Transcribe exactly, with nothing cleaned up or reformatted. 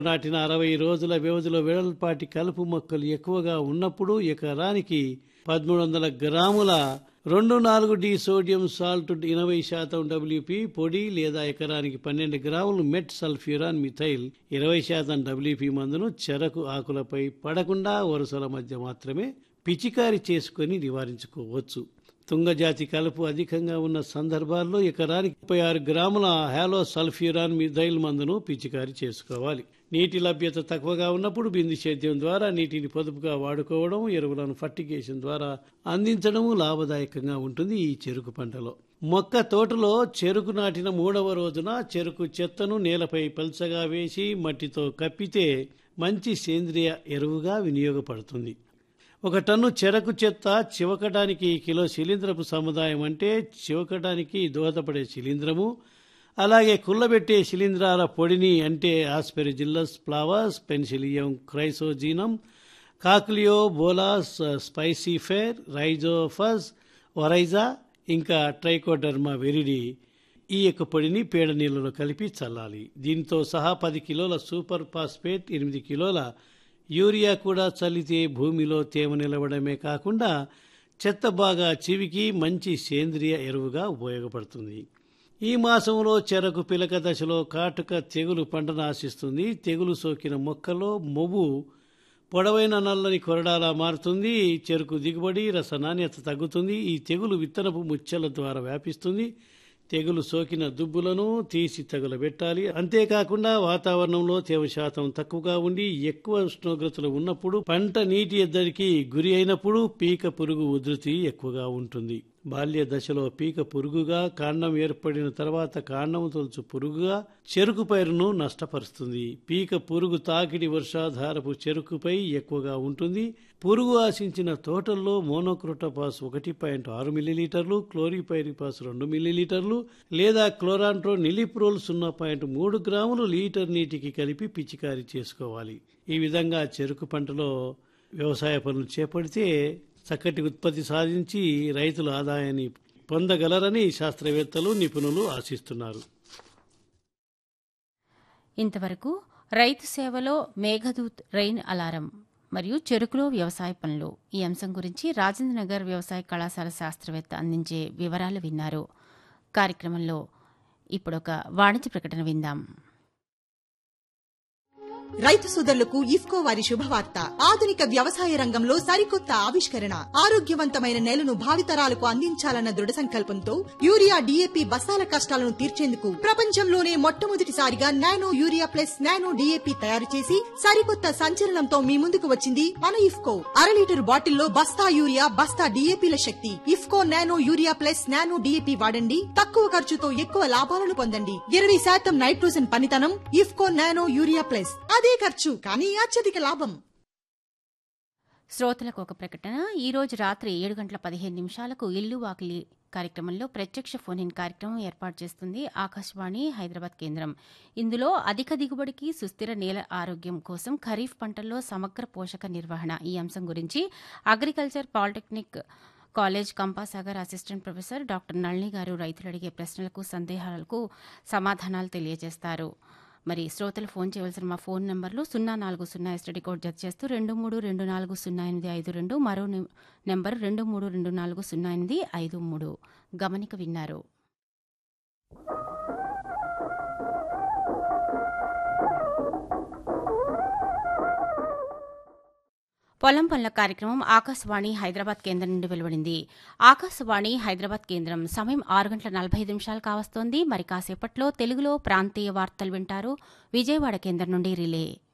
నాటిన అరవై రోజుల వ్యవధిలో వెడల్పాటి కలుపు మొక్కలు ఎక్కువగా ఉన్నప్పుడు ఎకరానికి పదమూడు వందల గ్రాముల రెండు నాలుగు డి సోడియం సాల్ట్ ఎనభై శాతం డబ్ల్యూపీ పొడి లేదా ఎకరానికి పన్నెండు గ్రాములు మెట్ సల్ఫ్యూరాన్ మిథైల్ ఇరవై శాతం డబ్ల్యూపీ మందును చెరకు ఆకులపై పడకుండా వరుసల మధ్య మాత్రమే పిచికారి చేసుకుని నివారించుకోవచ్చు. తుంగజాతి కలుపు అధికంగా ఉన్న సందర్భాల్లో ఎకరానికి ముప్పై ఆరు గ్రాముల హాలో సల్ఫ్యూరాన్ మిథైల్ మందును పిచికారి చేసుకోవాలి. నీటి లభ్యత తక్కువగా ఉన్నప్పుడు బిందు సేద్యం ద్వారా నీటిని పొదుపుగా వాడుకోవడం, ఎరువులను ఫర్టిగేషన్ ద్వారా అందించడం లాభదాయకంగా ఉంటుంది. ఈ చెరుకు పంటలో మొక్క తోటలో చెరుకు నాటిన మూడవ రోజున చెరుకు చెత్తను నేలపై పల్చగా వేసి మట్టితో కప్పితే మంచి సేంద్రియ ఎరువుగా వినియోగపడుతుంది. ఒక టన్ను చెరకు చెత్త చివకడానికి కిలో శిలీంద్రపు సముదాయం అంటే చివకడానికి దోహదపడే శిలీంద్రము, అలాగే కుళ్ళబెట్టే శిలీంధ్రాల పొడిని అంటే ఆస్పెరిజిల్లస్ ఫ్లావర్స్, పెన్సిలియం క్రైసోజీనం, కాక్లియో బోలాస్, స్పైసిఫేర్, రైజోఫస్, ఒరైజా ఇంకా ట్రైకోడర్మా వెరిడి ఈ యొక్క పొడిని పేడ నీళ్లలో కలిపి చల్లాలి. దీంతో సహా పది కిలోల సూపర్ ఫాస్ఫేట్, ఎనిమిది కిలోల యూరియా కూడా చల్లితే భూమిలో తేమ నిలవడమే కాకుండా చెత్త బాగా చివికి మంచి సేంద్రియ ఎరువుగా ఉపయోగపడుతుంది. ఈ మాసంలో చెరకు పిలక దశలో కాటుక తెగులు పంటను ఆశిస్తుంది. తెగులు సోకిన మొక్కలో మొవ్వు పొడవైన నల్లని కొరడాలా మారుతుంది. చెరుకు దిగుబడి, రస నాణ్యత తగ్గుతుంది. ఈ తెగులు విత్తనపు ముచ్చెల ద్వారా వ్యాపిస్తుంది. తెగులు సోకిన దుబ్బులను తీసి తగులబెట్టాలి. అంతేకాకుండా వాతావరణంలో తేమ శాతం తక్కువగా ఉండి ఎక్కువ ఉష్ణోగ్రతలు ఉన్నప్పుడు, పంట నీటి ఎద్దడికి గురి అయినప్పుడు పీక పురుగు ఉధృతి ఎక్కువగా ఉంటుంది. బాల్య దశలో పీక పురుగుగా, కాండం ఏర్పడిన తర్వాత కాండం తొలుచు పురుగుగా చెరుకు పైరును నష్టపరుస్తుంది. పీక పురుగు తాకిడి వర్షాధారపు చెరుకుపై ఎక్కువగా ఉంటుంది. పురుగు ఆశించిన తోటల్లో మోనోక్రోటోపాస్ ఒకటి పాయింట్ ఆరు మిల్లీలీటర్లు, క్లోరిపైరిపాస్ రెండు మిల్లీలీటర్లు లేదా క్లోరాంట్రో నిలిప్రోల్ సున్నా పాయింట్ మూడు గ్రాములు లీటర్ నీటికి కలిపి పిచికారీ చేసుకోవాలి. ఈ విధంగా చెరుకు పంటలో వ్యవసాయ పనులు చేపడితే చక్కటి ఉత్పత్తి సాధించి రైతుల ఆదాయాన్ని పొందగలరని శాస్త్రవేత్తలు, నిపుణులు ఆశిస్తున్నారు. ఇంతవరకు రైతు సేవలో మేఘదూత్ రెయిన్ అలారం మరియు చెరుకులో వ్యవసాయ పనులు ఈ అంశం గురించి రాజేంద్రనగర్ వ్యవసాయ కళాశాల శాస్త్రవేత్త అందించే వివరాలు విన్నారు. కార్యక్రమంలో ఇప్పుడొక వాణిజ్య ప్రకటన విందాం. రైతు సోదరులకు ఇఫ్కో వారి శుభవార్త. ఆధునిక వ్యవసాయ రంగంలో సరికొత్త ఆవిష్కరణ, ఆరోగ్యవంతమైన నేలను భావితరాలకు అందించాలన్న దృఢ సంకల్పంతో యూరియా, డీఏపీ బస్తాల కష్టాలను తీర్చేందుకు ప్రపంచంలోనే మొట్టమొదటిసారిగా nano urea plus nano DAP తయారు చేసి సరికొత్త సంచలనంతో మీ ముందుకు వచ్చింది మన ఇఫ్కో. అర లీటర్ బాటిల్లో బస్తా యూరియా, బస్తా డీఏపీల శక్తి. IFFCO nano urea plus nano DAP వాడండి. తక్కువ ఖర్చుతో ఎక్కువ లాభాలను పొందండి. ఇరవై శాతం నైట్రోజన్ పనితనం. IFFCO nano urea plus. అదే ఖర్చు కానీ అత్యధిక లాభం. శ్రోతలకు ఒక ప్రకటన. ఈ రోజు రాత్రి ఏడు గంటల పదిహేను నిమిషాలకు ఇల్లు వాకిలి కార్యక్రమంలో ప్రత్యక్ష ఫోన్ ఇన్ కార్యక్రమం ఏర్పాటు చేస్తుంది ఆకాశవాణి హైదరాబాద్ కేంద్రం. ఇందులో అధిక దిగుబడికి సుస్థిర నేల ఆరోగ్యం కోసం ఖరీఫ్ పంటల్లో సమగ్ర పోషక నిర్వహణ ఈ అంశం గురించి agriculture polytechnic college Kampasagar assistant professor doctor Nalini గారు రైతులు అడిగే ప్రశ్నలకు, సందేహాలకు సమాధానాలు తెలియజేస్తారు. మరి శ్రోతలు ఫోన్ చేయవలసిన మా ఫోన్ నెంబర్లు సున్నా నాలుగు సున్నా ఎస్టీడీ కోడ్ జత చేస్తూ రెండు మూడు రెండు నాలుగు సున్నా ఎనిమిది ఐదు రెండు, మరో నెంబర్ రెండు మూడు రెండు నాలుగు సున్నా ఎనిమిది ఐదు మూడు. గమనిక విన్నారు. పొలం పనుల కార్యక్రమం ఆకాశవాణి హైదరాబాద్ కేంద్రం నుండి వెలువడింది. ఆకాశవాణి హైదరాబాద్ కేంద్రం సమయం ఆరు గంటల నలభై ఐదు నిమిషాలు కావస్తోంది. మరి కాసేపట్లో తెలుగులో ప్రాంతీయ వార్తలు వింటారు. విజయవాడ కేంద్రం నుండి రిలే.